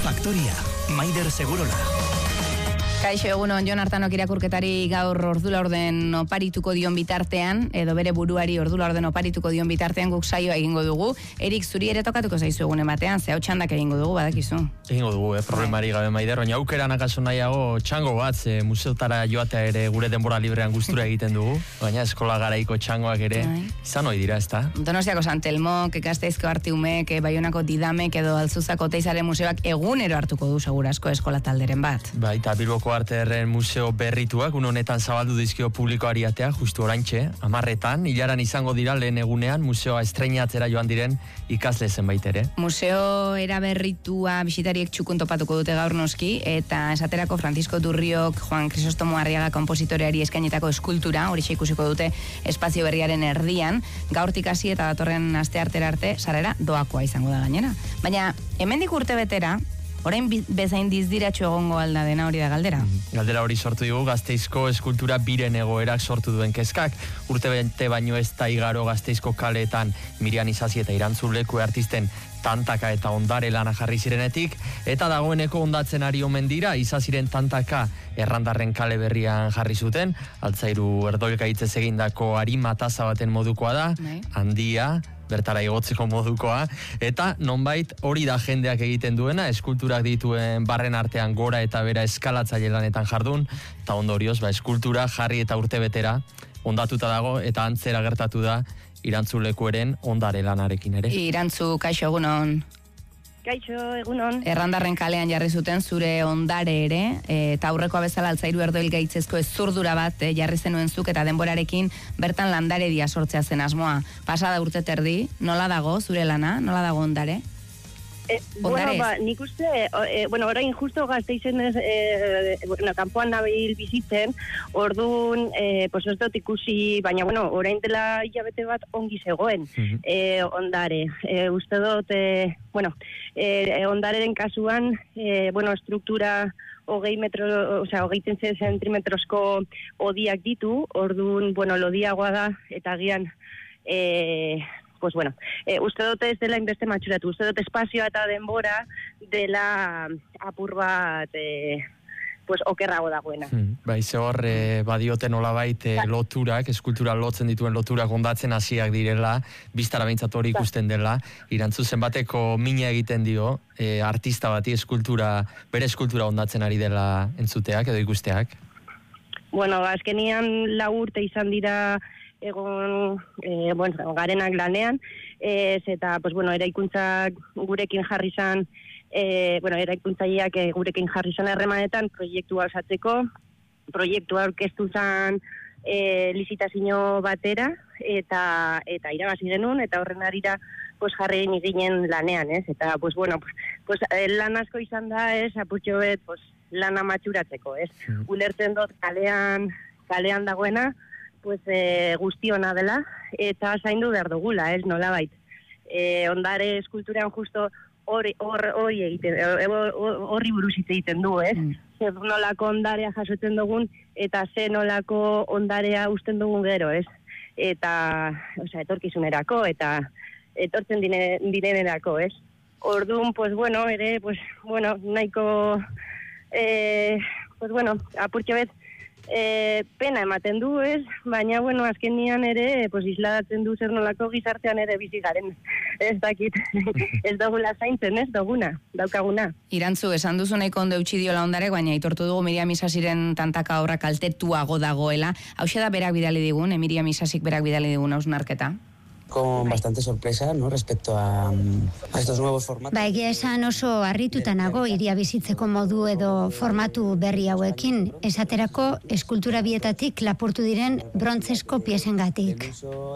Faktoria, Maider Segurola. Kaixo, egunon, Jon Artanok irakurketari gaur ordula orden oparituko dion bitartean, edo bere buruari ordula orden oparituko dion bitartean guk saioa egingo dugu. Erik, zuri ere tokatuko zaizu egunen batean, ze hau txandak egingo dugu, badakizu. Egingo dugu, problemari gabe Maider, baina aukeran akaso nahiago txango bat, museotara joatea ere gure denbora librean gustura egiten dugu, baina eskola garaiko txangoak ere izan ohi dira, ezta? Donostiako Sant Elmok, Gasteizko Artiumek, Baionako Didamek edo Altzuzako Teizaren museoak egunero hartuko du segurasko eskola talderen bat. Baita Bilboko Arte Ederren museo berrituak une honetan zabaldu dizkio publikoari atea justu oraintxe, 10etan, hilaran izango dira lehen egunean museoa estreinatzera joan diren ikasle zenbait ere. Museo eraberritua bisitariek txukun topatuko dute gaur noski, eta esaterako Francisco Durriok, Juan Crisostomo Arriaga konpositoreari eskainetako eskultura, horixe ikusiko dute espazio berriaren erdian, gaurtik hasi eta datorren asteartera arte sarrera doakoa izango da gainera. Baina hemendik urte betera, orain bezain dizdiratxo egongo alda dena hori da galdera. Galdera hori sortu dugu Gasteizko eskultura biren egoerak sortu duen kezkak. Urte bete baino ez da igaro Gasteizko kaleetan Mirian Isasi eta Irantzun Leku artisten tantaka eta ondare lana jarri zirenetik, eta dagoeneko ondatzen ari omen dira, Isasiren tantaka Errandarren kale berrian jarri zuten, Altzairu Erdolka hitzez egindako arima taza baten modukoa da, handia, bertara igotzeko modukoa, eta nonbait hori da jendeak egiten duena, eskulturak dituen barren artean gora eta bera eskalatzaile lanetan jardun, eta ondorioz, eskultura jarri eta urte betera ondatuta dago, eta antzera gertatu da Irantzu Lekueren ondare lanarekin ere. Irantzu, kaixo, egunon. Kaixo, egunon. Errandarren kalean jarri zuten zure ondare ere, eta aurrekoa bezala Altzairu Erdolka hitzezko ezurdura bat jarri zenuen zuk eta denborarekin bertan landaredia sortzea zen asmoa. Pasada urte terdi, nola dago zure lana, nola dago ondare? Nik uste, orain justo Gasteizen kanpoan nabil bizitzen, orduan, ez dut ikusi, baina, orain dela hilabete bat ongi zegoen, ondare. Uste dut, ondareren kasuan, struktura 20 zentimetrozko odiak ditu, orduan, lodiagoa da, eta agian, uste dut ez dela inbeste matxuratu, uste dut espazioa eta denbora dela apur bat okerrago dagoena. Ze hor, badioten olabait loturak, eskultura lotzen dituen loturak ondatzen hasiak direla, biztara behintzat hori ikusten dela, Irantzu zenbateko mina egiten dio, artista bati bere eskultura ondatzen ari dela entzuteak edo ikusteak? Azkenian 4 urte izan dira egon garenak lanean, eta eraikuntzak gurekin jarri zan, eraikuntzaileak gurekin jarri zan harremanetan proiektua osatzeko, proiektua aurkeztu zan lizitazio batera, eta irabazi genuen, eta horren arira jarri ginen lanean, eta lan asko izan da, apurtxo bet lana matxuratzeko, ulertzen dut kalean dagoena, guztiona dela, eta zaindu behar dugula, nolabait. Ondare eskulturan justo horri buruz hitz egiten du, Zer nolako ondarea jasotzen dugun, eta ze nolako ondarea usten dugun gero, Eta, etorkizunerako, eta etortzen direnerako, Orduan, nahiko, apurtxo bet, pena ematen du, baina, azkenian ere, isladatzen du zer nolako gizartean ere bizi garen, ez dakit, ez dugula zaintzen, daukaguna. Irantzu, esan duzu nahiko ondo eutxi diola ondare, baina aitortu dugu Miriam Isasiren tantaka horra kaltetuago dagoela. Hauxe da berak bidali digun, Miriam Isasik berak bidali digun hausnarketa? Con bastante sorpresa, ¿no? Respecto a estos nuevos formatos. Egia esan oso harrituta nago iria bizitzeko modu edo formatu berri hauekin, esaterako eskultura bietatik lapurtu diren brontzesko piezengatik.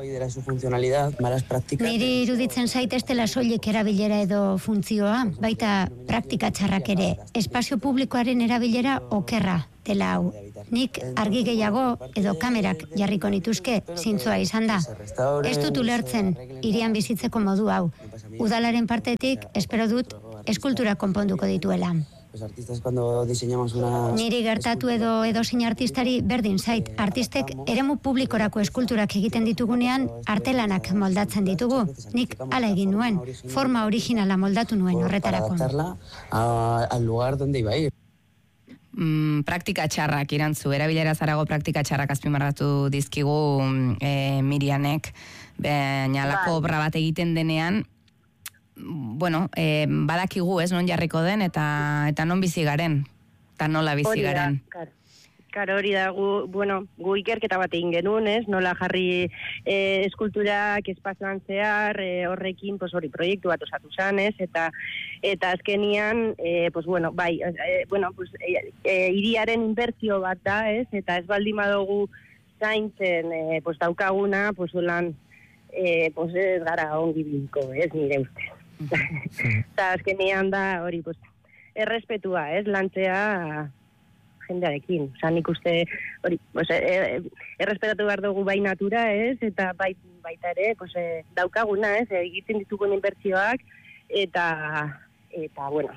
Niri iruditzen zait ez dela soilik erabilera edo funtzioa, baita praktika txarrak ere, espazio publikoaren erabilera okerra dela hau. Nik argi gehiago edo kamerak jarriko nituzke, zintzoa izan da. Ez dut ulertzen hirian bizitzeko modu hau. Udalaren partetik espero dut eskultura konponduko dituela. Los artistas cuando diseñamos una... Niri gertatu edozein artistari berdin zait. Artistek eremu publikorako eskulturak egiten ditugunean artelanak moldatzen ditugu. Nik hala egin nuen. Forma originala moldatu nuen horretarako. Para adaptarla al lugar donde iba a ir. Praktika txarrak irantzu, erabilera zarago praktika txarrak azpimarratu dizkigu Mirianek, baina lako obra bat egiten denean, bueno, badakigu ez non jarriko den eta non bizi garen, eta nola bizi garen. Karo, hori da, gu ikerketa bat egin genuen, ez? Nola jarri eskulturak espazioan zehar, horrekin, pues hori, proiektu bat osatu zan, ez? Eta azkenian, pues bai, hiriaren inbertsio bat da, ez? Eta ez baldin badugu zaintzen, pues daukaguna, pues holan, pues ez gara ongi biliko, ez nire ustez. Eta azkenian da, hori, pues, errespetua, ez? Lantzea jendearekin. Osa, nik uste, hori, errespetatu behar dugu bai natura, ez? Eta baita ere, daukaguna, ez? Egiten ditugun inbertsioak, eta bueno,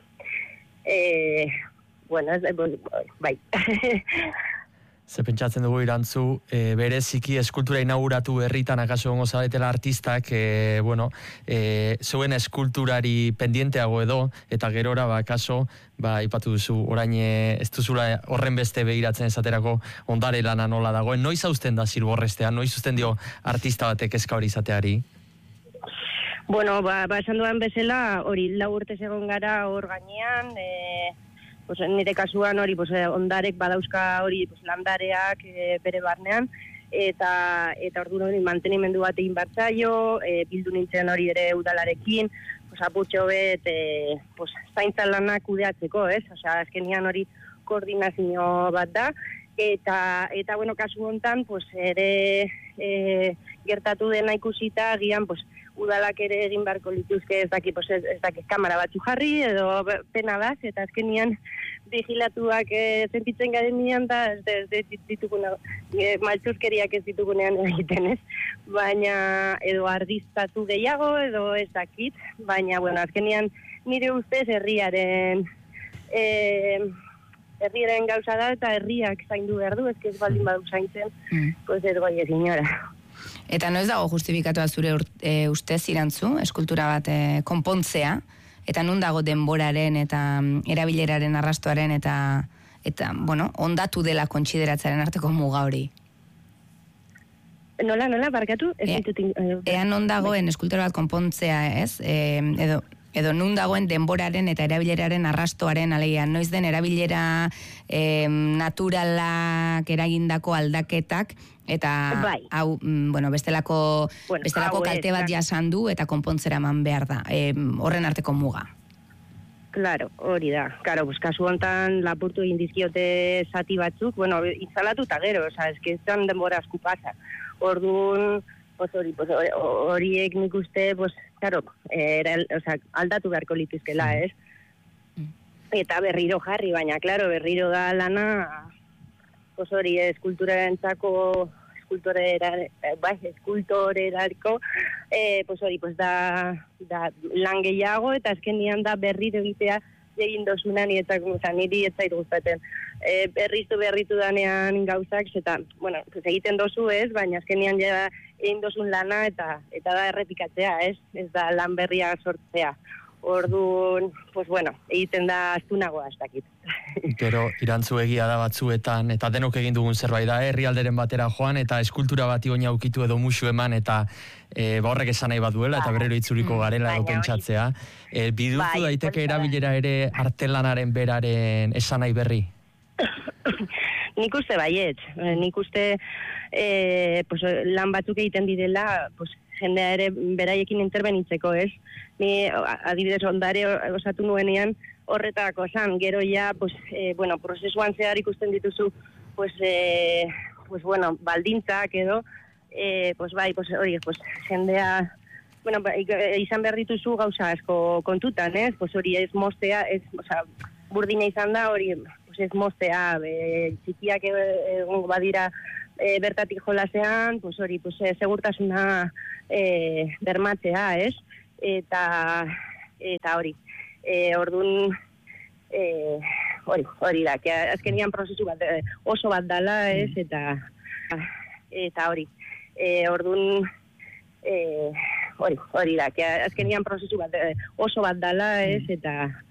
bai. Ze pentsatzen dugu irantzu, bereziki eskultura inauguratu berritan akaso gongo zabetela artistak, zuen eskulturari pendienteago edo, eta gerora akaso, ipatu duzu, orain ez duzula horren beste behiratzen esaterako ondare lana nola dagoen. Noiz hausten da zilborrestea, noiz usten dio artista batek eska hori izateari? Bueno, esan duan bezala, hori, 4 urte egon gara hor gainean, nire kasuan hori, ondarek badauzka hori, landareak bere barnean, eta orduan hori mantenimendu bat egin bartzaio, bildu nintzen hori ere udalarekin, apurtxo bet, zaintza lanak kudeatzeko, ez? Osea, azkenian hori koordinazio bat da, eta bueno, kasu hontan, ere gertatu dena ikusita, agian, udalak ere egin barko lituzke ez daki kamera batzu jarri edo pena da, eta azkenian vigilatuak sentitzen garen nian da ez dituguna, maltzuzkeriak ez ditugunean egiten, ez? Baina edo ardiztatu gehiago edo ez dakit, baina bueno, azkenian nire ustez herriaren gauza da eta herriak zaindu behar du, ez baldin badu zaintzen, ez goi ez inora. Eta noiz dago justifikatua zure ustez irantzu, eskultura bat konpontzea, eta nun dago denboraren eta erabileraren arrastoaren eta bueno, ondatu dela kontsideratzaren arteko muga hori? Nola, barkatu? Ean non dagoen eskultura bat konpontzea, ez? Edo nun dagoen denboraren eta erabileraren arrastoaren, alegia, noiz den erabilera naturalak eragindako aldaketak, eta hau, bestelako kalte bat jasan du eta konpontzera eman behar da, horren arteko muga. Claro, hori da. Claro, kasu hontan lapurtu egin dizkiote zati batzuk, instalatu eta gero, ezan denbora asku pasa. Orduan, horiek nik uste, aldatu beharko lituzkela, ez? Eta berriro jarri, baina, claro, berriro da lana, hori eskultorerantzako, eskultorerarko, da lan gehiago, eta azkenian da berriro egitea egin dozunan, niri ez zait gustatzen. Berritu danean gauzak, eta, egiten dozu ez, baina azkenian ja egin dozun lana, eta da errepikatzea, ez? Ez da lan berria sortzea. Orduan, egiten da astunagoa ez dakit. Gero, irantzu egia da batzuetan, eta denok egin dugun zerbait da, herrialderen batera joan, eta eskultura bati oina ukitu edo musu eman, eta horrek esan nahi bat duela, eta berriro itzuliko garela edo pentsatzea. Bidurtu daiteke erabilera ere artelanaren beraren esan nahi berri? Nik uste baiet. Nik uste lan batzuk egiten direla, jendea ere beraiekin interbenitzeko, ez? Ni adibidez ondare osatu nuenean horretako zan, gero ja, prozesuan zehar ikusten dituzu, baldintzak edo, hori, jendea, izan behar dituzu gauza asko kontutan, ez? Hori ez moztea, burdina izan da, hori ez moztea, txikiak egongo badira bertatik jolasean, hori, segurtasuna bermatzea, ez? Eta hori, orduan, hori da, azkenian prozesu bat oso bat dala, ez, eta hori. Orduan, hori da, azkenian prozesu bat oso bat dala, ez, eta